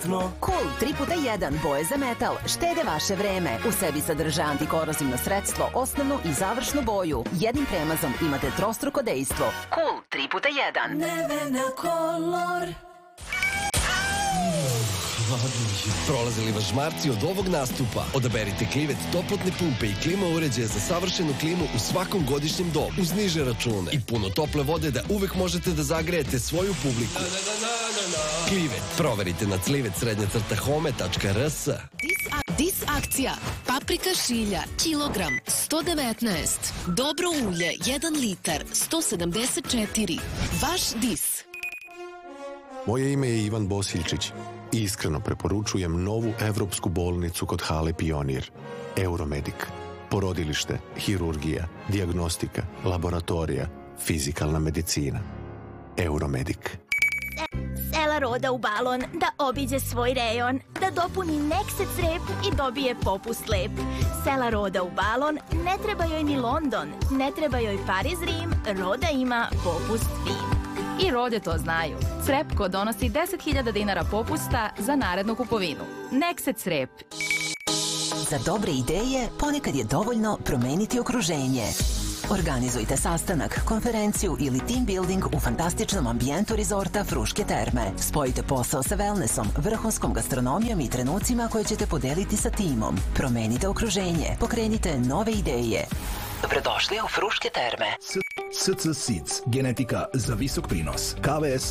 Cool 3x1 boje za metal štede vaše vreme. U sebi sadrža antikorozivno sredstvo, osnovnu i završnu boju. Jednim premazom imate trostruko dejstvo. Cool 3x1. Nevena Color. Prolazili vas žmarci od ovog nastupa? Odaberite Klivet toplotne pumpe i klima uređaje za savršenu klimu u svakom godišnjem dobu, uz niže račune i puno tople vode da uvek možete da zagrejete svoju publiku. Klivet. Proverite na clivet_home.rs. Dis akcija. Paprika šilja, kilogram, 119. Dobro ulje, 1 litar, 174. Vaš Dis. Moje ime je Ivan Bosiljčić i iskreno preporučujem novu evropsku bolnicu kod Hale Pionir. Euromedik. Porodilište, hirurgija, dijagnostika, laboratorija, fizikalna medicina. Euromedik. Sela Roda u balon da obiđe svoj rejon, da dopuni Nexet rep i dobije popust lep. Sela Roda u balon, ne treba joj ni London, ne treba joj Pariz, Rim, Roda ima popust fin. I Rode to znaju. Crepko donosi 10.000 dinara popusta za narednu kupovinu. Nexet Crep. Za dobre ideje ponekad je dovoljno promeniti okruženje. Organizujte sastanak, konferenciju ili team building u fantastičnom ambijentu rezorta Fruške terme. Spojite posao sa wellnessom, vrhunskom gastronomijom i trenucima koje ćete podeliti sa timom. Promenite okruženje, pokrenite nove ideje. Dobrodošli u Fruške terme. SC Seeds. Genetika za visok prinos. KVS